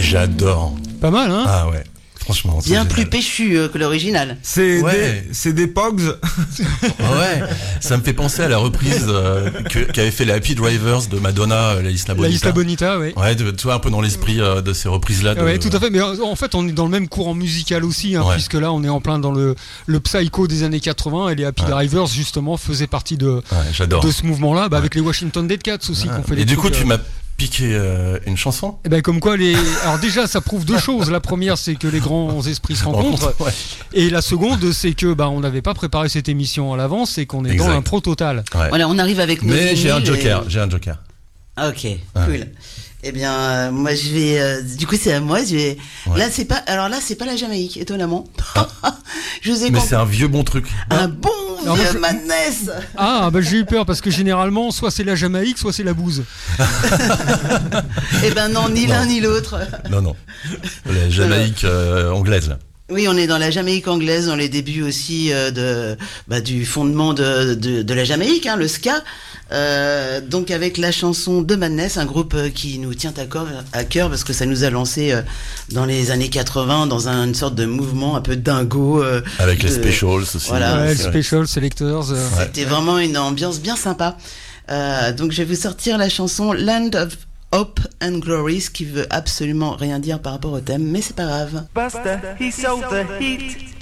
J'adore. Pas mal, hein? Ah ouais. Franchement, Bien c'est plus génial. péchu que l'original. C'est Ouais. des Pogs. Ouais, ça me fait penser à la reprise qu'avait fait les Happy Drivers de Madonna, la Isla Bonita. La Isla Bonita, oui. Ouais, tu vois, un peu dans l'esprit de ces reprises-là. Oui, tout à fait. Mais en fait, on est dans le même courant musical aussi, hein, Ouais. puisque là, on est en plein dans le psycho des années 80 et les Happy Drivers, justement, faisaient partie de Ouais, j'adore. ce mouvement-là, avec les Washington Dead Cats aussi, qu'on fait des Et du trucs, coup, tu m'as piqué une chanson. Eh ben, comme quoi, alors déjà, ça prouve deux choses. La première, c'est que les grands esprits se rencontrent. Ouais. Et la seconde, c'est que on n'avait pas préparé cette émission à l'avance et qu'on est Exact. dans l'impro total. Ouais. Voilà, on arrive avec nos Mais j'ai un vinyles joker. et- J'ai un joker. Ah, ok, cool. Eh bien, moi je vais. Du coup, c'est à moi. Je vais. Ouais. Là, c'est pas. Alors là, c'est pas la Jamaïque, étonnamment. Je vous ai Mais compris. c'est un vieux bon truc. Un bon Alors, moi, vieux Madness. Ah, j'ai eu peur parce que généralement, soit c'est la Jamaïque, soit c'est la bouse. Eh ben non, ni l'un ni l'autre. Non. La Jamaïque anglaise, là. Oui, on est dans la Jamaïque anglaise, dans les débuts aussi du fondement de la Jamaïque, hein, le ska. Donc avec la chanson de Madness, un groupe qui nous tient à cœur parce que ça nous a lancé dans les années 80 dans une sorte de mouvement un peu dingo. Avec les Specials aussi. Voilà. Ouais, c'est vrai. Special Selectors. C'était vraiment une ambiance bien sympa. Donc je vais vous sortir la chanson Land of Hope and Glory, ce qui veut absolument rien dire par rapport au thème, mais c'est pas grave. Buster, he sold the heat.